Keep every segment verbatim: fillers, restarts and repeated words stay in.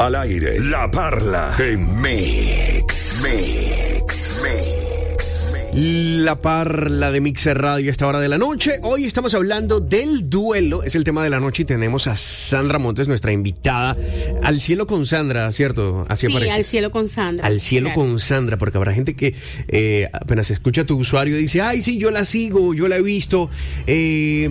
Al aire, La Parla en Mix, Mix, Mix. La Parla de Mixer Radio a esta hora de la noche. Hoy estamos hablando del duelo, es el tema de la noche y tenemos a Sandra Montes, nuestra invitada. Al cielo con Sandra, ¿cierto? Así sí, aparece. Al cielo con Sandra. Al cielo claro. con Sandra, porque habrá gente que eh, apenas escucha tu usuario y dice, ay, sí, yo la sigo, yo la he visto. Eh,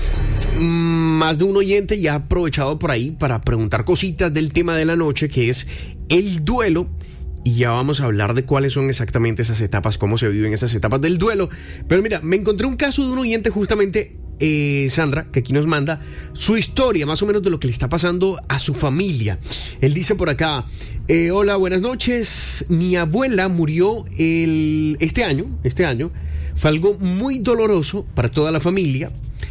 más de un oyente ya ha aprovechado por ahí para preguntar cositas del tema de la noche, que es el duelo. Y ya vamos a hablar de cuáles son exactamente esas etapas, cómo se viven esas etapas del duelo. Pero mira, me encontré un caso de un oyente justamente, eh, Sandra, que aquí nos manda su historia, más o menos de lo que le está pasando a su familia. Él dice por acá, eh, hola, buenas noches. Mi abuela murió el, este año, este año. Fue algo muy doloroso para toda la familia.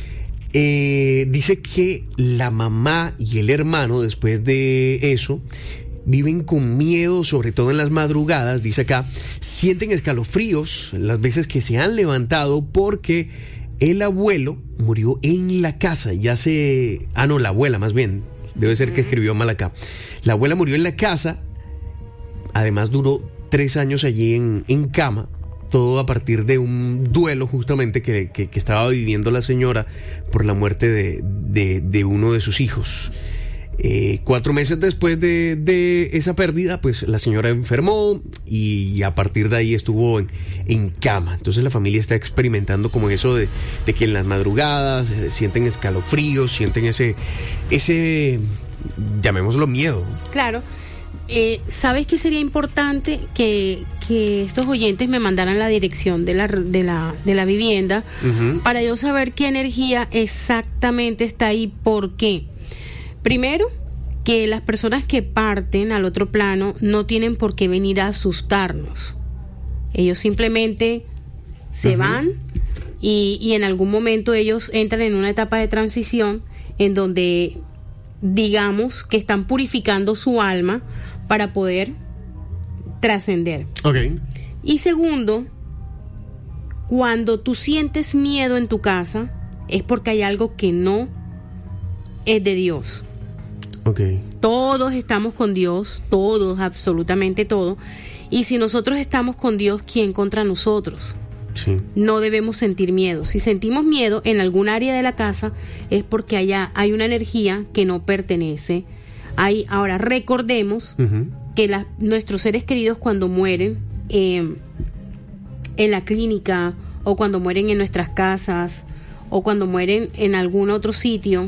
Eh, dice que la mamá y el hermano, después de eso, viven con miedo, sobre todo en las madrugadas, dice acá, sienten escalofríos las veces que se han levantado porque el abuelo murió en la casa, ya se... Ah, no, la abuela más bien, debe ser que escribió mal acá. La abuela murió en la casa, además duró tres años allí en, en cama, todo a partir de un duelo justamente que, que, que estaba viviendo la señora por la muerte de, de, de uno de sus hijos. Eh, cuatro meses después de, de esa pérdida, pues la señora enfermó y a partir de ahí estuvo en, en cama. Entonces la familia está experimentando como eso de, de que en las madrugadas eh, sienten escalofríos, sienten ese, ese, llamémoslo miedo. Claro. Eh, ¿Sabes qué sería importante? Que, que estos oyentes me mandaran la dirección de la, de la, de la vivienda, uh-huh, para yo saber qué energía exactamente está ahí. ¿Por qué? Primero, que las personas que parten al otro plano no tienen por qué venir a asustarnos. Ellos simplemente se uh-huh. van y, y en algún momento ellos entran en una etapa de transición en donde, digamos, que están purificando su alma para poder trascender. Okay. Y segundo, cuando tú sientes miedo en tu casa, es porque hay algo que no es de Dios. Okay. Todos estamos con Dios, todos, absolutamente todos. Y si nosotros estamos con Dios, ¿quién contra nosotros? Sí. No debemos sentir miedo. Si sentimos miedo en algún área de la casa, es porque allá hay una energía que no pertenece. Hay, ahora, recordemos uh-huh. que la, nuestros seres queridos cuando mueren eh, en la clínica, o cuando mueren en nuestras casas, o cuando mueren en algún otro sitio,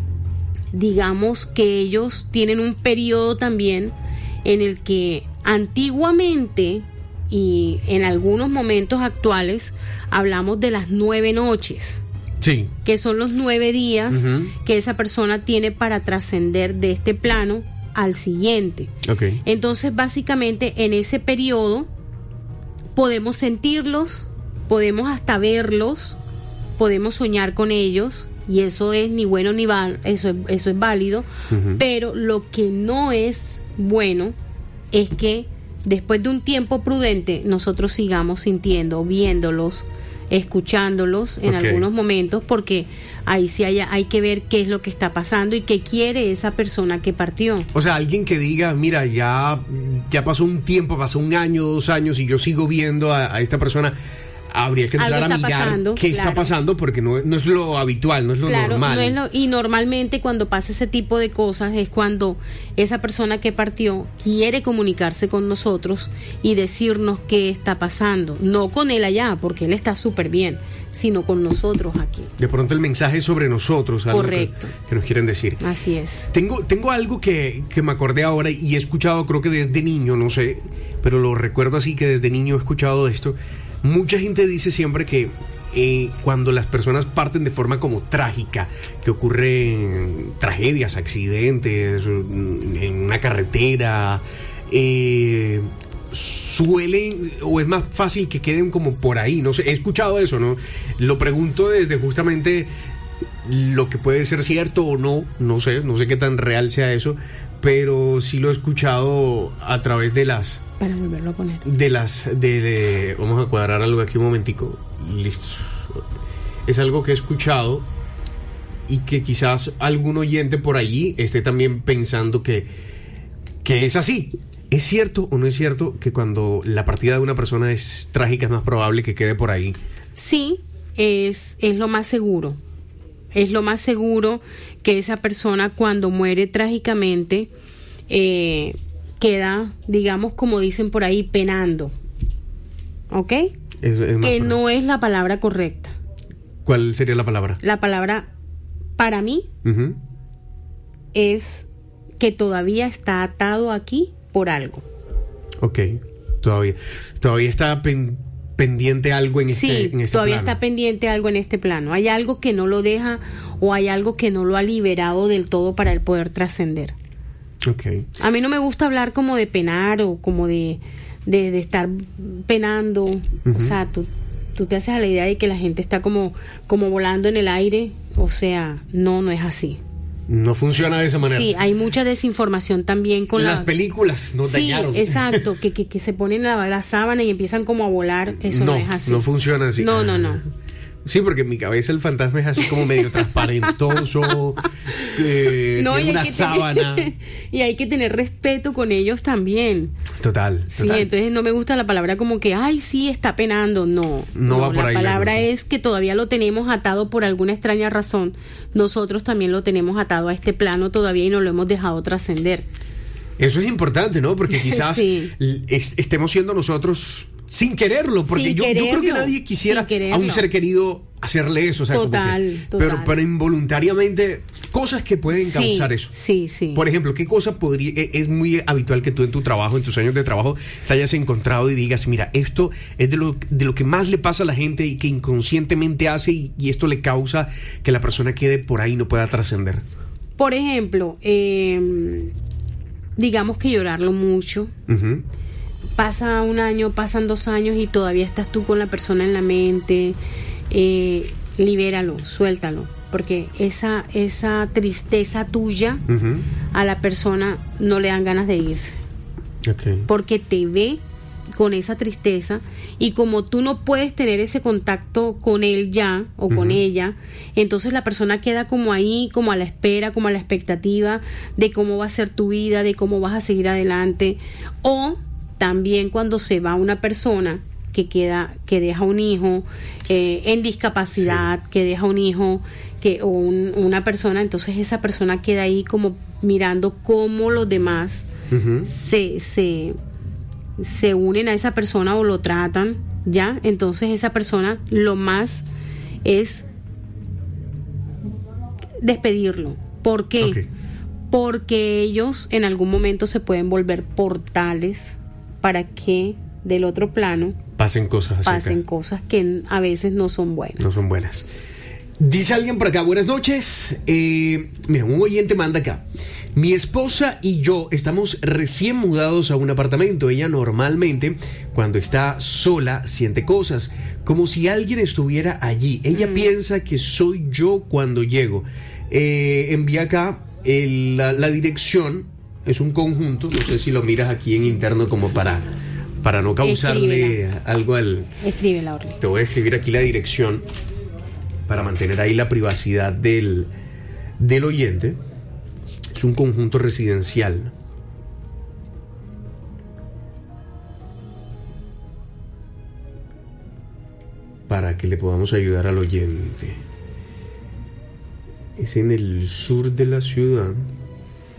digamos que ellos tienen un periodo también en el que antiguamente y en algunos momentos actuales hablamos de las nueve noches, sí, que son los nueve días uh-huh. que esa persona tiene para trascender de este plano al siguiente. Okay. Entonces, básicamente en ese periodo podemos sentirlos, podemos hasta verlos, podemos soñar con ellos. Y eso es ni bueno ni mal, eso, eso es válido, uh-huh. pero lo que no es bueno es que después de un tiempo prudente nosotros sigamos sintiendo, viéndolos, escuchándolos en okay. algunos momentos, porque ahí sí hay, hay que ver qué es lo que está pasando y qué quiere esa persona que partió. O sea, alguien que diga, mira, ya, ya pasó un tiempo, pasó un año, dos años y yo sigo viendo a, a esta persona. Habría que entrar a mirar pasando, qué claro. está pasando, porque no, no es lo habitual, no es lo claro, normal. No es lo, y normalmente cuando pasa ese tipo de cosas es cuando esa persona que partió quiere comunicarse con nosotros y decirnos qué está pasando. No con él allá, porque él está súper bien, sino con nosotros aquí. De pronto el mensaje es sobre nosotros, algo correcto. Que, que nos quieren decir. Así es. Tengo, tengo algo que, que me acordé ahora y he escuchado, creo que desde niño, no sé, pero lo recuerdo así, que desde niño he escuchado esto. Mucha gente dice siempre que eh, cuando las personas parten de forma como trágica, que ocurren tragedias, accidentes en una carretera, eh, suelen, o es más fácil que queden como por ahí, no sé, he escuchado eso, ¿no? Lo pregunto desde justamente lo que puede ser cierto o no, no sé, no sé qué tan real sea eso, pero sí lo he escuchado a través de las... Para volverlo a poner. De las... De, de, vamos a cuadrar algo aquí un momentico. Listo. Es algo que he escuchado y que quizás algún oyente por allí esté también pensando que que es así. ¿Es cierto o no es cierto que cuando la partida de una persona es trágica es más probable que quede por ahí? Sí, es, es lo más seguro. Es lo más seguro que esa persona cuando muere trágicamente eh, queda, digamos, como dicen por ahí, penando. ¿Ok? Es, es que no es la palabra correcta. ¿Cuál sería la palabra? La palabra, para mí, uh-huh. es que todavía está atado aquí por algo. Ok, todavía todavía está pen, pendiente algo en este, sí, en este todavía plano. está pendiente algo en este plano. Hay algo que no lo deja o hay algo que no lo ha liberado del todo para él poder trascender. Okay. A mí no me gusta hablar como de penar o como de, de, de estar penando. Uh-huh. O sea, tú, tú te haces a la idea de que la gente está como, como volando en el aire. O sea, no, no es así. No funciona de esa manera. Sí, hay mucha desinformación también con las la... películas nos sí, dañaron. Exacto, que, que, que se ponen la, la sábana y empiezan como a volar. Eso no, no es así. No funciona así. No, no, no. Sí, porque en mi cabeza el fantasma es así como medio transparentoso, eh, no, tiene una que sábana. Tener, y hay que tener respeto con ellos también. Total, total. Sí, entonces no me gusta la palabra como que, ay, sí, está penando. No, no, no va por la ahí. La palabra es que todavía lo tenemos atado por alguna extraña razón. Nosotros también lo tenemos atado a este plano todavía y no lo hemos dejado trascender. Eso es importante, ¿no? Porque quizás sí. es, estemos siendo nosotros sin quererlo, porque sin yo, quererlo, yo creo que nadie quisiera a un ser querido hacerle eso, o sea, total, como que, total. Pero, pero involuntariamente cosas que pueden causar sí, eso. Sí, sí. Por ejemplo, ¿qué cosa podría? Es muy habitual que tú en tu trabajo, en tus años de trabajo, te hayas encontrado y digas, mira, esto es de lo, de lo que más le pasa a la gente y que inconscientemente hace y, y esto le causa que la persona quede por ahí y no pueda trascender. Por ejemplo, eh, digamos que llorarlo mucho. Uh-huh. Pasa un año, pasan dos años y todavía estás tú con la persona en la mente. Eh, libéralo, suéltalo, porque esa, esa tristeza tuya uh-huh. a la persona no le dan ganas de irse. Okay. Porque te ve con esa tristeza y como tú no puedes tener ese contacto con él ya o uh-huh. con ella, entonces la persona queda como ahí, como a la espera, como a la expectativa de cómo va a ser tu vida, de cómo vas a seguir adelante. O también cuando se va una persona que queda, que deja un hijo eh, en discapacidad, sí. que deja un hijo que, o un, una persona, entonces esa persona queda ahí como mirando cómo los demás uh-huh. se, se, se unen a esa persona o lo tratan, ¿ya? Entonces esa persona lo más es despedirlo. ¿Por qué? Okay. Porque ellos en algún momento se pueden volver portales para que del otro plano pasen cosas así pasen acá. cosas que a veces no son buenas. No son buenas. Dice alguien por acá, buenas noches. Eh, mira, un oyente manda acá. Mi esposa y yo estamos recién mudados a un apartamento. Ella normalmente, cuando está sola, siente cosas, como si alguien estuviera allí. Ella mm. piensa que soy yo cuando llego. Eh, envía acá el, la, la dirección. Es un conjunto, no sé si lo miras aquí en interno como para, para no causarle Escríbela. algo al... Escríbela, Orly. Te voy a escribir aquí la dirección para mantener ahí la privacidad del, del oyente. Es un conjunto residencial. Para que le podamos ayudar al oyente. Es en el sur de la ciudad.